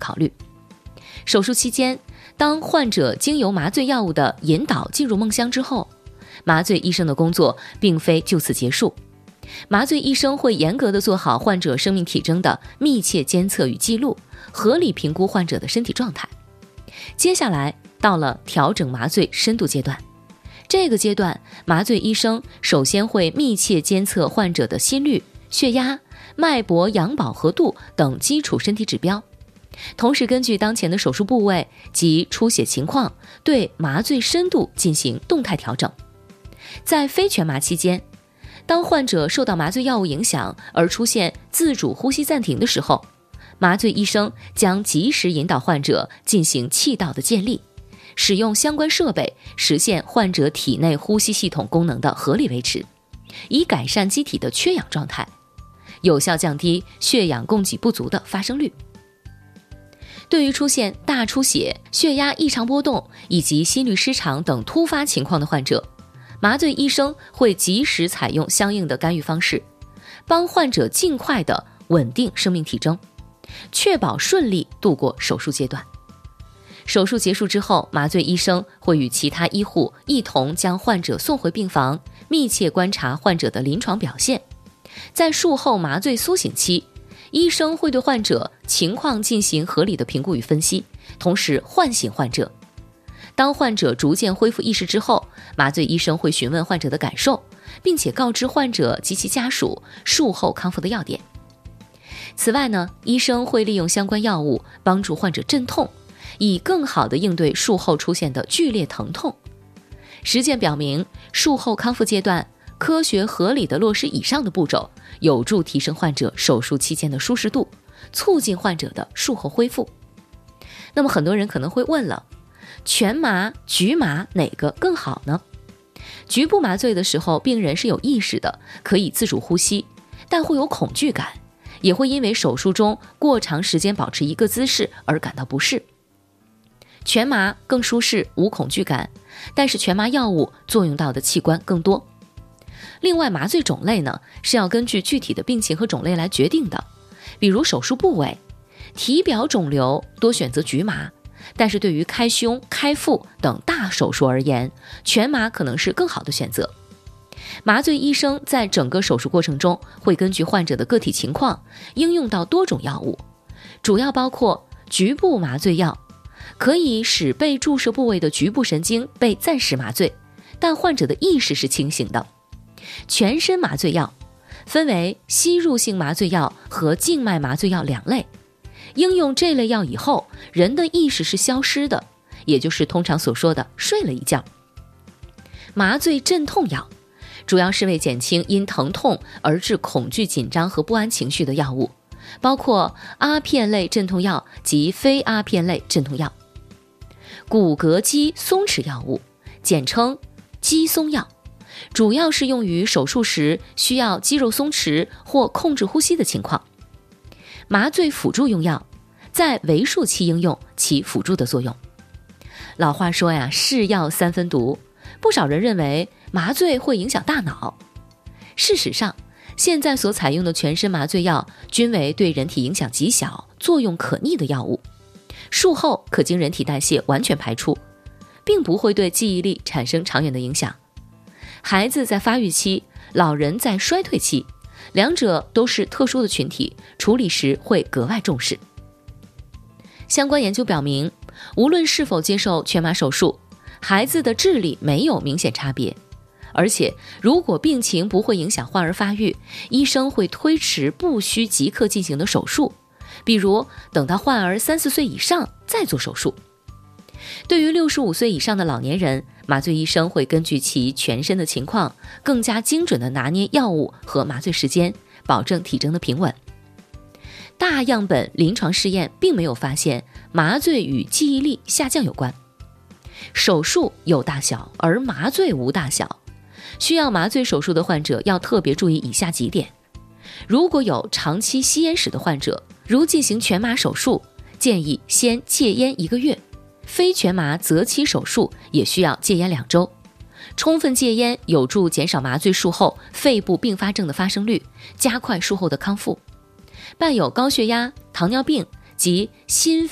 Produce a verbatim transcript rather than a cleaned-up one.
考虑。手术期间，当患者经由麻醉药物的引导进入梦乡之后，麻醉医生的工作并非就此结束。麻醉医生会严格地做好患者生命体征的密切监测与记录，合理评估患者的身体状态。接下来到了调整麻醉深度阶段，这个阶段，麻醉医生首先会密切监测患者的心率、血压、脉搏氧饱和度等基础身体指标，同时根据当前的手术部位及出血情况，对麻醉深度进行动态调整。在非全麻期间，当患者受到麻醉药物影响而出现自主呼吸暂停的时候，麻醉医生将及时引导患者进行气道的建立，使用相关设备实现患者体内呼吸系统功能的合理维持，以改善机体的缺氧状态，有效降低血氧供给不足的发生率。对于出现大出血、血压异常波动以及心律失常等突发情况的患者，麻醉医生会及时采用相应的干预方式，帮患者尽快地稳定生命体征，确保顺利度过手术阶段。手术结束之后，麻醉医生会与其他医护一同将患者送回病房，密切观察患者的临床表现。在术后麻醉苏醒期，医生会对患者情况进行合理的评估与分析，同时唤醒患者。当患者逐渐恢复意识之后，麻醉医生会询问患者的感受，并且告知患者及其家属术后康复的要点。此外呢，医生会利用相关药物帮助患者镇痛，以更好地应对术后出现的剧烈疼痛。实践表明，术后康复阶段科学合理地落实以上的步骤，有助提升患者手术期间的舒适度，促进患者的术后恢复。那么很多人可能会问了，全麻、局麻哪个更好呢？局部麻醉的时候，病人是有意识的，可以自主呼吸，但会有恐惧感，也会因为手术中过长时间保持一个姿势而感到不适。全麻更舒适，无恐惧感，但是全麻药物作用到的器官更多。另外，麻醉种类呢，是要根据具体的病情和种类来决定的。比如手术部位，体表肿瘤多选择局麻，但是对于开胸、开腹等大手术而言，全麻可能是更好的选择。麻醉医生在整个手术过程中会根据患者的个体情况，应用到多种药物，主要包括局部麻醉药，可以使被注射部位的局部神经被暂时麻醉，但患者的意识是清醒的。全身麻醉药分为吸入性麻醉药和静脉麻醉药两类，应用这类药以后，人的意识是消失的，也就是通常所说的睡了一觉。麻醉镇痛药主要是为减轻因疼痛而致恐惧、紧张和不安情绪的药物，包括阿片类镇痛药及非阿片类镇痛药。骨骼肌松弛药物简称肌松药，主要是用于手术时需要肌肉松弛或控制呼吸的情况。麻醉辅助用药在为术期应用起辅助的作用。老话说呀，是药三分毒，不少人认为麻醉会影响大脑。事实上，现在所采用的全身麻醉药均为对人体影响极小、作用可逆的药物，术后可经人体代谢完全排出，并不会对记忆力产生长远的影响。孩子在发育期，老人在衰退期，两者都是特殊的群体，处理时会格外重视。相关研究表明，无论是否接受全麻手术，孩子的智力没有明显差别，而且如果病情不会影响患儿发育，医生会推迟不需即刻进行的手术，比如等到患儿三四岁以上再做手术。对于六十五岁以上的老年人，麻醉医生会根据其全身的情况，更加精准地拿捏药物和麻醉时间，保证体征的平稳。大样本临床试验并没有发现麻醉与记忆力下降有关。手术有大小，而麻醉无大小。需要麻醉手术的患者要特别注意以下几点。如果有长期吸烟史的患者，如进行全麻手术，建议先戒烟一个月。非全麻择期手术也需要戒烟两周。充分戒烟有助减少麻醉术后肺部并发症的发生率，加快术后的康复。伴有高血压、糖尿病及心